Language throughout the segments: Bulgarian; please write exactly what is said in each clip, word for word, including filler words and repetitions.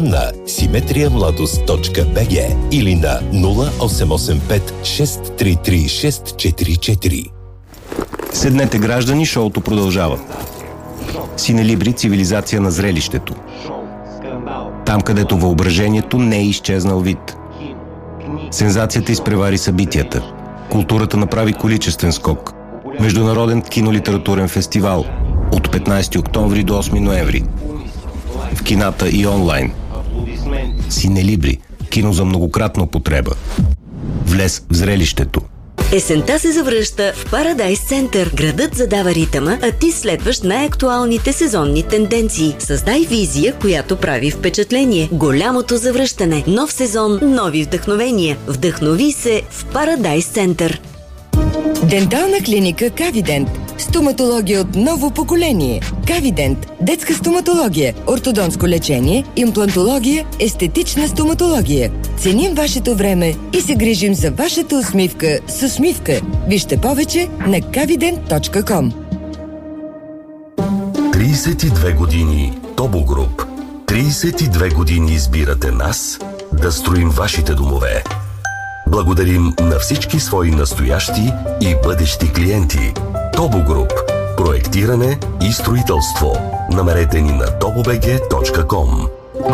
на симетрия младост точка би джи или на нула осем осем пет шест три три шест четири четири. Седнете, граждани, шоуто продължава. Синелибри, цивилизация на зрелището. Там, където въображението не е изчезнал вид. Сензацията изпревари събитията. Културата направи количествен скок. Международен кинолитературен фестивал от петнайсети октомври до осми ноември. В кината и онлайн. Синелибри. Кино за многократна употреба. Влез в зрелището. Есента се завръща в Парадайс Център. Градът задава ритъма, а ти следваш най-актуалните сезонни тенденции. Създай визия, която прави впечатление. Голямото завръщане. Нов сезон, нови вдъхновения. Вдъхнови се в Парадайс Център. Дентална клиника Кавидент. Стоматология от ново поколение. Кавидент. Детска стоматология, ортодонско лечение, имплантология, естетична стоматология. Ценим вашето време и се грижим за вашата усмивка с усмивка. Вижте повече на кавидент точка ком. трийсет и две години Тобо Груп. трийсет и две години избирате нас да строим вашите домове. Благодарим на всички свои настоящи и бъдещи клиенти. Тобо Груп. Проектиране и строителство. Намерете ни на тобо би джи точка ком.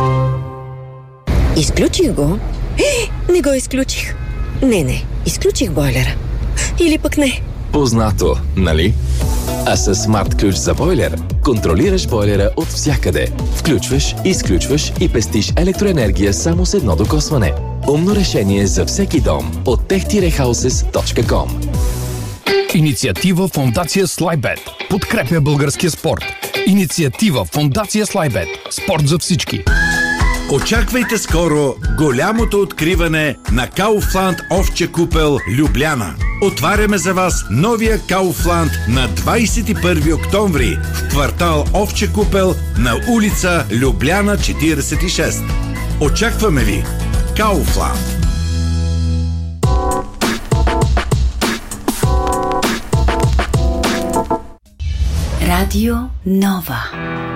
Изключих го. Е, не го изключих. Не, не. Изключих бойлера. Или пък не. Познато, нали? А с смарт ключ за бойлер контролираш бойлера от всякъде. Включваш, изключваш и пестиш електроенергия само с едно докосване. Умно решение за всеки дом от тех хаусес точка ком. Инициатива Фондация Слайбет подкрепя българския спорт. Инициатива Фондация Слайбет. Спорт за всички. Очаквайте скоро голямото откриване на Kaufland овче купел Любляна. Отваряме за вас новия Kaufland на двайсет и първи октомври в квартал Овче купел на улица Любляна четирийсет и шест. Очакваме ви! Kaufland. Радио Нова.